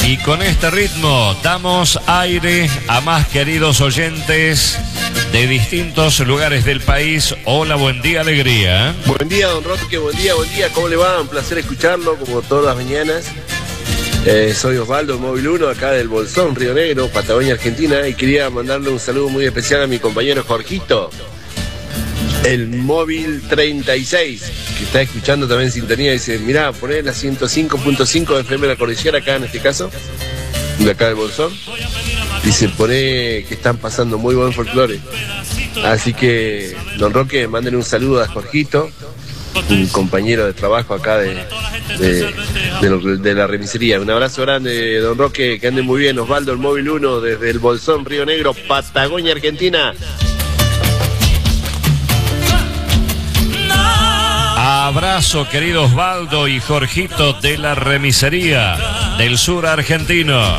Y con este ritmo damos aire a más queridos oyentes de distintos lugares del país. Hola, buen día, alegría. Buen día, don Roque, buen día, ¿cómo le va? Un placer escucharlo, como todas las mañanas. Soy Osvaldo, Móvil 1, acá del Bolsón, Río Negro, Patagonia, Argentina, y quería mandarle un saludo muy especial a mi compañero Jorgito, el Móvil 36, que está escuchando también en sintonía. Dice, mirá, poné la 105.5 de FM La Cordillera, acá en este caso, de acá del Bolsón. Dice, poné que están pasando muy buen folclore. Así que, don Roque, mándenle un saludo a Jorgito, un compañero de trabajo acá de la remisería. Un abrazo grande, don Roque, que ande muy bien. Osvaldo, el Móvil 1, desde el Bolsón, Río Negro, Patagonia, Argentina. Abrazo, querido Osvaldo y Jorgito de la remisería del sur argentino.